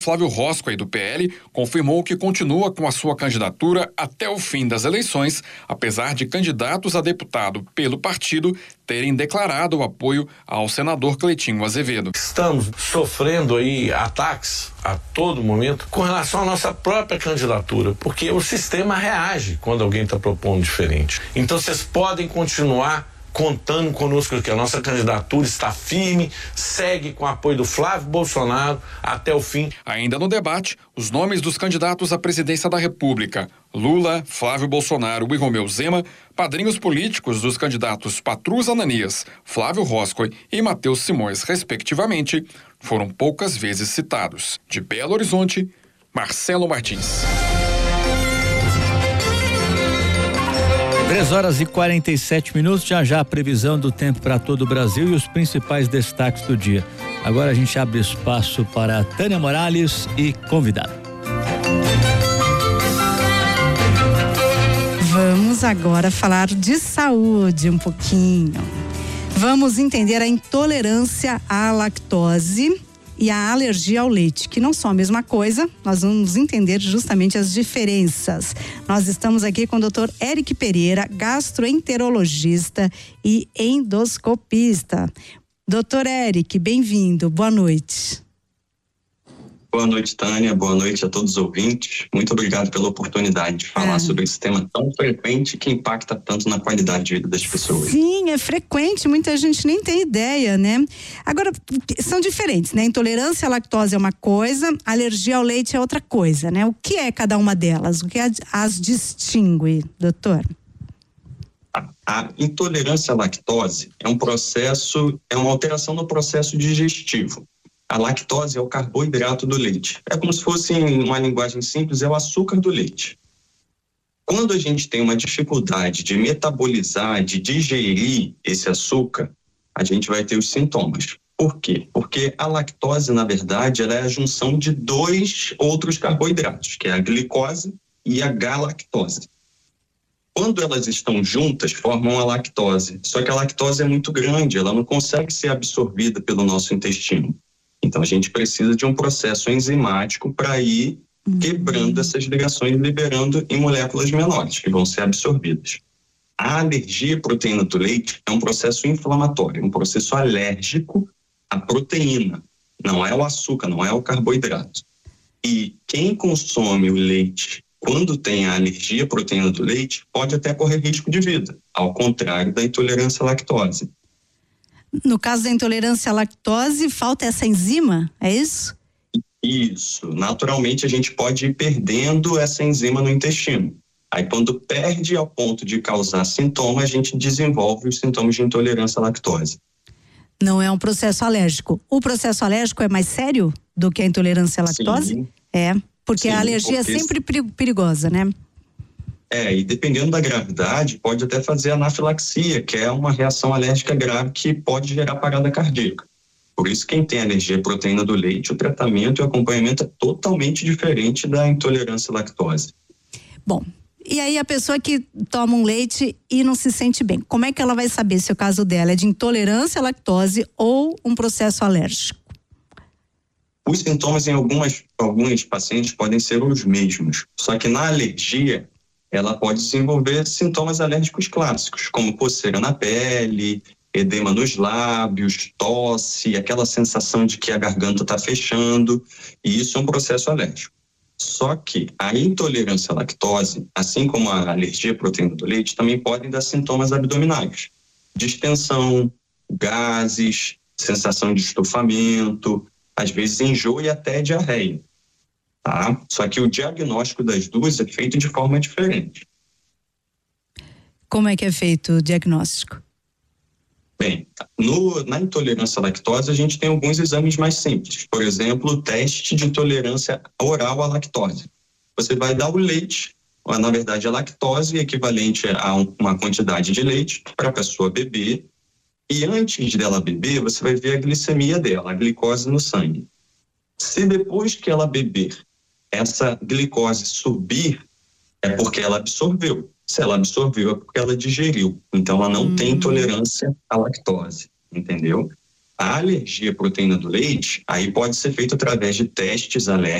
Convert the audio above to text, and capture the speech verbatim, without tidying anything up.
Flávio Roscoe, do P L, confirmou que continua com a sua candidatura até o fim das eleições, apesar de candidatos a deputado pelo partido terem declarado o apoio ao senador Cleitinho Azevedo. Estamos sofrendo aí ataques a todo momento com relação à nossa própria candidatura, porque o sistema reage quando alguém está propondo diferente. Então vocês podem continuar contando conosco que a nossa candidatura está firme, segue com o apoio do Flávio Bolsonaro até o fim. Ainda no debate, os nomes dos candidatos à presidência da República, Lula, Flávio Bolsonaro e Romeu Zema, padrinhos políticos dos candidatos Patrus Ananias, Flávio Roscoe e Matheus Simões, respectivamente, foram poucas vezes citados. De Belo Horizonte, Marcelo Martins. três horas e quarenta e sete minutos, já já a previsão do tempo para todo o Brasil e os principais destaques do dia. Agora a gente abre espaço para Tânia Morales e convidada. Vamos agora falar de saúde um pouquinho. Vamos entender a intolerância à lactose e a alergia ao leite, que não são a mesma coisa. Nós vamos entender justamente as diferenças. Nós estamos aqui com o doutor Eric Pereira, gastroenterologista e endoscopista. doutor Eric, bem-vindo, boa noite. Boa noite, Tânia, boa noite a todos os ouvintes. Muito obrigado pela oportunidade de falar é. sobre esse tema tão frequente que impacta tanto na qualidade de vida das pessoas. Sim, é frequente, muita gente nem tem ideia, né? Agora, são diferentes, né? Intolerância à lactose é uma coisa, alergia ao leite é outra coisa, né? O que é cada uma delas? O que as distingue, doutor? A, a intolerância à lactose é um processo, é uma alteração no processo digestivo. A lactose é o carboidrato do leite. É como se fosse, em uma linguagem simples, é o açúcar do leite. Quando a gente tem uma dificuldade de metabolizar, de digerir esse açúcar, a gente vai ter os sintomas. Por quê? Porque a lactose, na verdade, ela é a junção de dois outros carboidratos, que é a glicose e a galactose. Quando elas estão juntas, formam a lactose. Só que a lactose é muito grande, ela não consegue ser absorvida pelo nosso intestino. Então, a gente precisa de um processo enzimático para ir uhum. quebrando essas ligações, liberando em moléculas menores, que vão ser absorvidas. A alergia à proteína do leite é um processo inflamatório, um processo alérgico à proteína. Não é o açúcar, não é o carboidrato. E quem consome o leite quando tem a alergia à proteína do leite pode até correr risco de vida, ao contrário da intolerância à lactose. No caso da intolerância à lactose, falta essa enzima, é isso? Isso. Naturalmente, a gente pode ir perdendo essa enzima no intestino. Aí, quando perde ao ponto de causar sintoma, a gente desenvolve os sintomas de intolerância à lactose. Não é um processo alérgico. O processo alérgico é mais sério do que a intolerância à lactose? Sim. É, porque Sim, a alergia porque... é sempre perigosa, né? É, e dependendo da gravidade, pode até fazer anafilaxia, que é uma reação alérgica grave que pode gerar parada cardíaca. Por isso, quem tem alergia à proteína do leite, o tratamento e o acompanhamento é totalmente diferente da intolerância à lactose. Bom, e aí a pessoa que toma um leite e não se sente bem, como é que ela vai saber se o caso dela é de intolerância à lactose ou um processo alérgico? Os sintomas em algumas, alguns pacientes podem ser os mesmos, só que na alergia, ela pode desenvolver sintomas alérgicos clássicos, como coceira na pele, edema nos lábios, tosse, aquela sensação de que a garganta está fechando, e isso é um processo alérgico. Só que a intolerância à lactose, assim como a alergia à proteína do leite, também podem dar sintomas abdominais, distensão, gases, sensação de estufamento, às vezes enjoo e até diarreia. Tá? Só que o diagnóstico das duas é feito de forma diferente. Como é que é feito o diagnóstico? Bem, no, na intolerância à lactose a gente tem alguns exames mais simples. Por exemplo, o teste de tolerância oral à lactose. Você vai dar o leite, na verdade a lactose equivalente a um, uma quantidade de leite para a pessoa beber, e antes dela beber você vai ver a glicemia dela, a glicose no sangue. Se depois que ela beber essa glicose subir, é porque ela absorveu. Se ela absorveu, é porque ela digeriu. Então, ela não hum. tem intolerância à lactose, entendeu? a alergia à proteína do leite, aí pode ser feito através de testes alérgicos